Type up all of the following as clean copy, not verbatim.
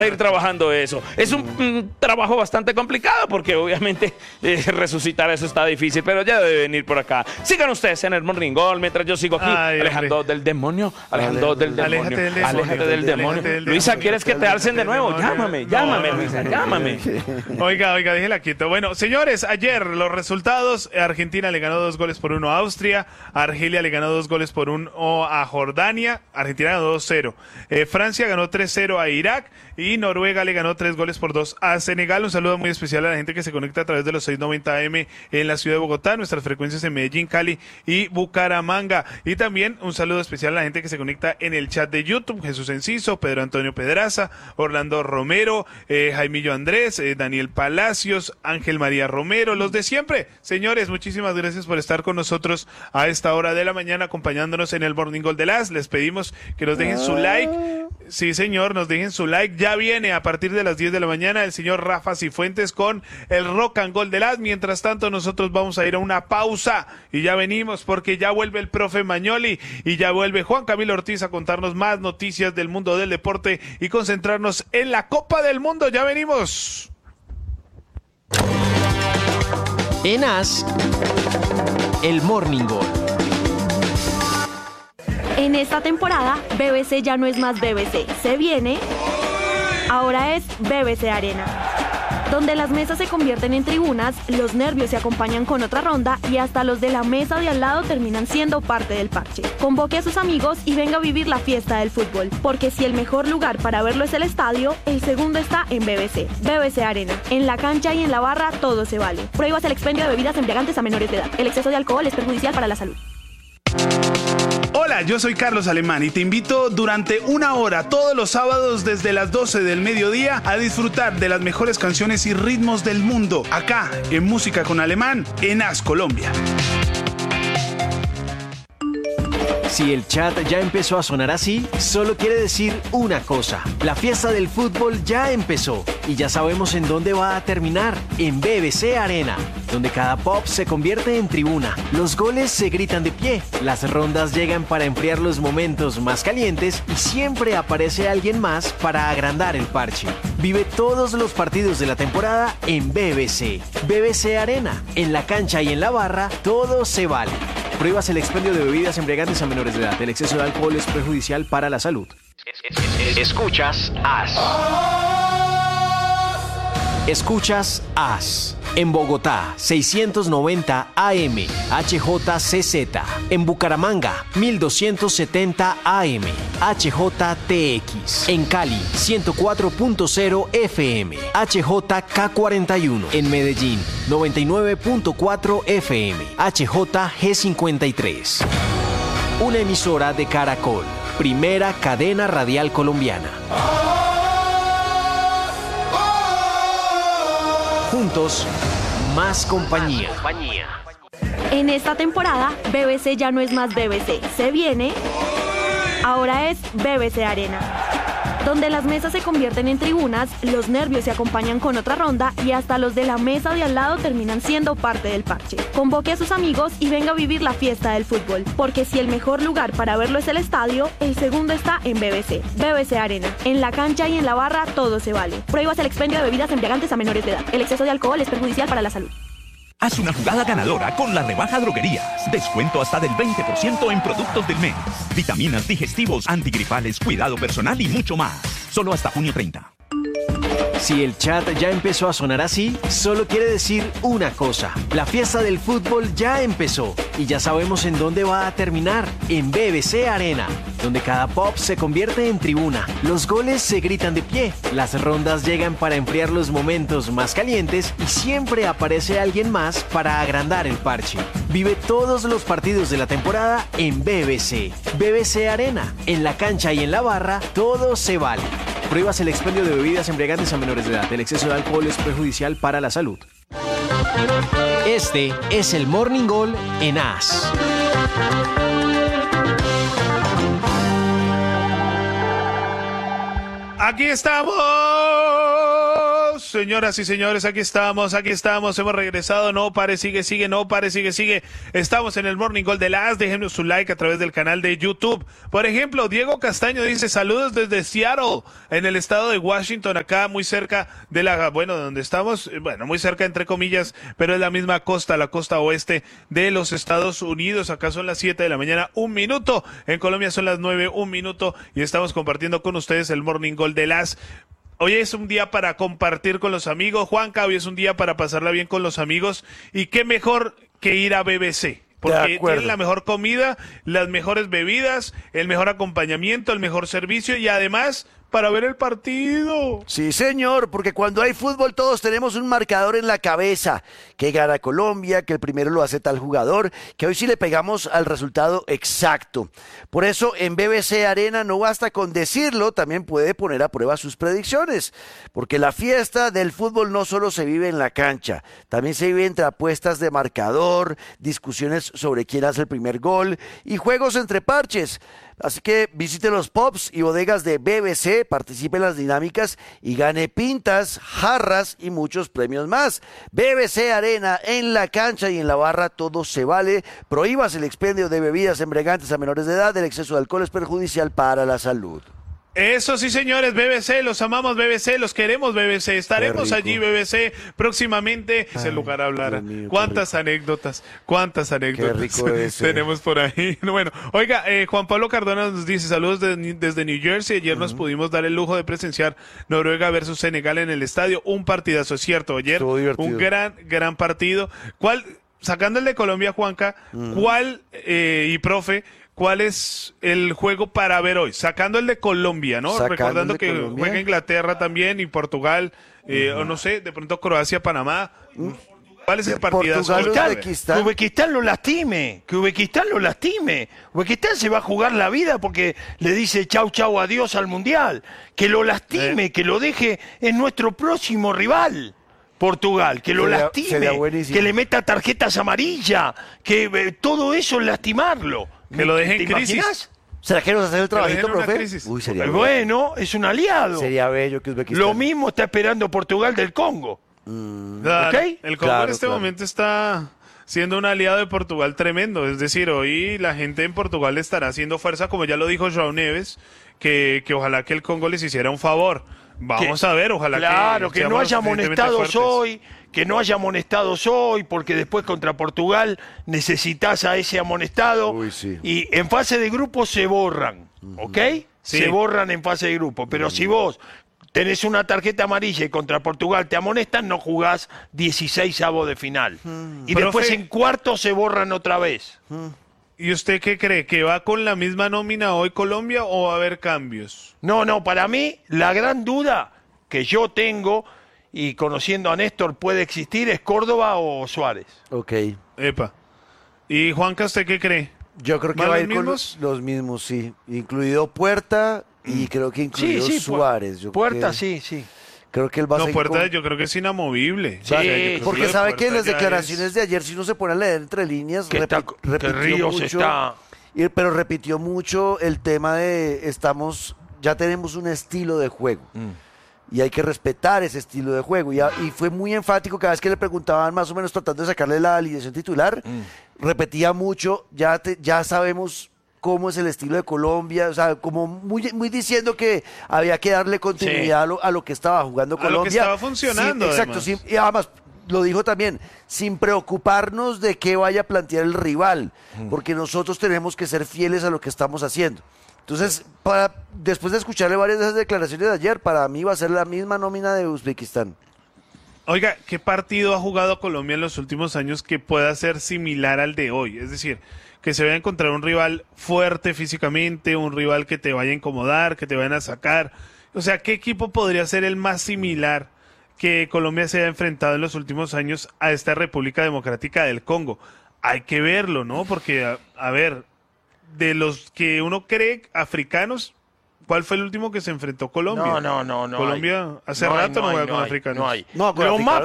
ir trabajando eso. Es un trabajo bastante complicado porque obviamente resucitar eso está difícil, pero ya debe venir por acá. Sigan ustedes en el Morning Call mientras yo sigo aquí. Alejandro del demonio, Alejandro del demonio. Aléjate del demonio. Luisa, ¿quieres que te alcen de nuevo? Llámame, Luisa, llámame. Oiga, déjela quieto. Bueno, señores, ayer los resultados: Argentina le ganó 2-1 a Austria, Argelia le ganó 2-1 a Jordania, Argentina ganó 2-0. Francia ganó 3-0 a Irak y Noruega le ganó 3-2 a Senegal. Un saludo muy especial a la gente que se conecta a través de los 690 AM en la ciudad de Bogotá, nuestras frecuencias en Medellín, Cali y Bucaramanga. Y también un saludo especial a la gente que se conecta en el chat de YouTube: Jesús Enciso, Pedro Antonio Pedraza, Orlando Romero, Jaimillo Andrés, Daniel Palacios, Ángel María Romero, los de siempre. Señores, muchísimas gracias por estar con nosotros a esta hora de la mañana acompañándonos en el Morning Call de las. Les pedimos que nos dejen su like. Sí, señor, nos dejen su like. Ya viene a partir de las 10 de la mañana el señor Rafa Cifuentes con el Rock and Roll de las. Mientras tanto, nosotros vamos a ir a una pausa y ya venimos porque ya vuelve el profe Mañoli y ya vuelve Juan Camilo Ortiz a contarnos más noticias del mundo del deporte y concentrarnos en la Copa del Mundo. Ya venimos. En AS, el Morning Call. En esta temporada, BBC ya no es más BBC. Se viene, ahora es BBC Arena, donde las mesas se convierten en tribunas, los nervios se acompañan con otra ronda y hasta los de la mesa de al lado terminan siendo parte del parche. Convoque a sus amigos y venga a vivir la fiesta del fútbol, porque si el mejor lugar para verlo es el estadio, el segundo está en BBC. BBC Arena. En la cancha y en la barra todo se vale. Prohíbase el expendio de bebidas embriagantes a menores de edad. El exceso de alcohol es perjudicial para la salud. Hola, yo soy Carlos Alemán y te invito durante una hora todos los sábados desde las 12 del mediodía a disfrutar de las mejores canciones y ritmos del mundo, acá en Música con Alemán, en AS Colombia. Si el chat ya empezó a sonar así, solo quiere decir una cosa: la fiesta del fútbol ya empezó y ya sabemos en dónde va a terminar, en BBC Arena, donde cada pop se convierte en tribuna, los goles se gritan de pie, las rondas llegan para enfriar los momentos más calientes y siempre aparece alguien más para agrandar el parche. Vive todos los partidos de la temporada en BBC. BBC Arena, en la cancha y en la barra, todo se vale. Prohíbas el expendio de bebidas embriagantes a menores de edad. El exceso de alcohol es perjudicial para la salud. Escuchas AS. Escuchas AS. En Bogotá, 690 AM, HJCZ. En Bucaramanga, 1270 AM, HJTX. En Cali, 104.0 FM, HJK41. En Medellín, 99.4 FM, HJG53. Una emisora de Caracol, primera cadena radial colombiana. Juntos, más compañía. En esta temporada, BBC ya no es más BBC. Se viene, ahora es BBC Arena, donde las mesas se convierten en tribunas, los nervios se acompañan con otra ronda y hasta los de la mesa de al lado terminan siendo parte del parche. Convoque a sus amigos y venga a vivir la fiesta del fútbol, porque si el mejor lugar para verlo es el estadio, el segundo está en BBC. BBC Arena. En la cancha y en la barra todo se vale. Prohíbase el expendio de bebidas embriagantes a menores de edad. El exceso de alcohol es perjudicial para la salud. Haz una jugada ganadora con la rebaja Droguerías. Descuento hasta del 20% en productos del mes. Vitaminas, digestivos, antigripales, cuidado personal y mucho más. Solo hasta junio 30. Si el chat ya empezó a sonar así, solo quiere decir una cosa: la fiesta del fútbol ya empezó y ya sabemos en dónde va a terminar, en BBC Arena, donde cada pop se convierte en tribuna, los goles se gritan de pie, las rondas llegan para enfriar los momentos más calientes y siempre aparece alguien más para agrandar el parche. Vive todos los partidos de la temporada en BBC. BBC Arena, en la cancha y en la barra, todo se vale. Prohíbas el expendio de bebidas embriagantes a menores de edad. El exceso de alcohol es perjudicial para la salud. Este es el Morning Call en AS. Aquí estamos House, señoras y señores, aquí estamos, hemos regresado, no pare, sigue, no pare, sigue. Estamos en el Morning Call de las, déjenos su like a través del canal de YouTube. Por ejemplo, Diego Castaño dice, saludos desde Seattle, en el estado de Washington, acá muy cerca de donde estamos, muy cerca entre comillas, pero es la misma costa, la costa oeste de los Estados Unidos. Acá son las 7 de la mañana, 1 minuto, en Colombia son las 9, 1 minuto, y estamos compartiendo con ustedes el Morning Call de las. Hoy es un día para compartir con los amigos, Juanca, hoy es un día para pasarla bien con los amigos, y qué mejor que ir a BBC, porque tienen la mejor comida, las mejores bebidas, el mejor acompañamiento, el mejor servicio, y además para ver el partido. Sí, señor, porque cuando hay fútbol todos tenemos un marcador en la cabeza. Que gana Colombia, que el primero lo hace tal jugador, que hoy sí le pegamos al resultado exacto. Por eso en BBC Arena no basta con decirlo, también puede poner a prueba sus predicciones. Porque la fiesta del fútbol no solo se vive en la cancha, también se vive entre apuestas de marcador, discusiones sobre quién hace el primer gol y juegos entre parches. Así que visite los pubs y bodegas de BBC, participe en las dinámicas y gane pintas, jarras y muchos premios más. BBC Arena, en la cancha y en la barra todo se vale. Prohíbase el expendio de bebidas embriagantes a menores de edad. El exceso de alcohol es perjudicial para la salud. Eso sí, señores, BBC, los amamos BBC, los queremos BBC, estaremos allí BBC próximamente. Es el lugar a hablar. Mío, cuántas anécdotas tenemos por ahí. Bueno, oiga, Juan Pablo Cardona nos dice, saludos desde New Jersey. Ayer nos pudimos dar el lujo de presenciar Noruega versus Senegal en el estadio. Un partidazo, es cierto, ayer un gran partido. Sacando el de Colombia, Juanca, y profe, ¿cuál es el juego para ver hoy? Sacando el de Colombia, ¿no? Recordando que Colombia juega Inglaterra también y Portugal, o no sé, de pronto Croacia, Panamá. ¿Cuál es el partidazo? Que Uzbekistán lo lastime. Uzbekistán se va a jugar la vida porque le dice chau, adiós al Mundial. Que lo lastime, que lo deje en nuestro próximo rival. Portugal, que lo lastime, que le meta tarjetas amarillas, que todo eso es lastimarlo. Que lo deje en crisis. Imaginas? ¿Será que nos hacer el trabajito, profe? Uy, sería bueno, es un aliado. Sería bello que Uzbekistán. Lo mismo está esperando Portugal del Congo. ¿Okay? El Congo en este momento está siendo un aliado de Portugal tremendo. Es decir, hoy la gente en Portugal estará haciendo fuerza, como ya lo dijo João Neves, que ojalá que el Congo les hiciera un favor. Vamos a ver, ojalá que no haya amonestados hoy, porque después contra Portugal necesitas a ese amonestado. Y en fase de grupo se borran, ¿ok? Sí. Se borran en fase de grupo, pero si vos tenés una tarjeta amarilla y contra Portugal te amonestan, no jugás 16avos de final. Y después en cuartos se borran otra vez. ¿Y usted qué cree? ¿Que va con la misma nómina hoy Colombia o va a haber cambios? No, para mí la gran duda que yo tengo, y conociendo a Néstor puede existir, es Córdoba o Suárez. Ok. Epa. ¿Y Juanca, usted qué cree? Yo creo que va a ir con los mismos, sí. Incluido Puerta y creo que incluido Suárez. Puerta, sí. Creo que él va a seguir Puerta yo creo que es inamovible. Sí, porque sabe que en las declaraciones de ayer, si uno se pone a leer entre líneas, pero repitió mucho el tema de ya tenemos un estilo de juego. Y hay que respetar ese estilo de juego. Y fue muy enfático cada vez que le preguntaban, más o menos tratando de sacarle la alineación titular, repetía mucho, ya sabemos cómo es el estilo de Colombia, o sea, como muy diciendo que había que darle continuidad a lo que estaba jugando Colombia. A lo que estaba funcionando, exacto, y además lo dijo también, sin preocuparnos de qué vaya a plantear el rival, porque nosotros tenemos que ser fieles a lo que estamos haciendo. Entonces, después de escucharle varias de esas declaraciones de ayer, para mí va a ser la misma nómina de Uzbekistán. Oiga, ¿qué partido ha jugado Colombia en los últimos años que pueda ser similar al de hoy? Es decir, que se vaya a encontrar un rival fuerte físicamente, un rival que te vaya a incomodar, que te vayan a sacar. O sea, ¿qué equipo podría ser el más similar que Colombia se haya enfrentado en los últimos años a esta República Democrática del Congo? Hay que verlo, ¿no? Porque, a ver, de los que uno cree africanos, ¿cuál fue el último que se enfrentó Colombia? No. Colombia hace rato no juega con africanos. No hay. Lo más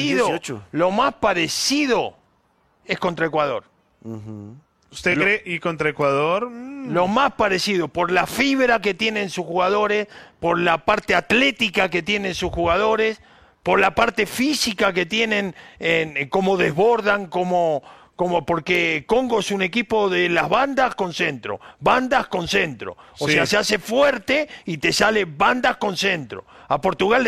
parecido es contra Ecuador. ¿Usted cree? ¿Y contra Ecuador? Lo más parecido, por la fibra que tienen sus jugadores, por la parte atlética que tienen sus jugadores, por la parte física que tienen, cómo desbordan, porque Congo es un equipo de las bandas con centro. O sea, se hace fuerte y te sale bandas con centro. A Portugal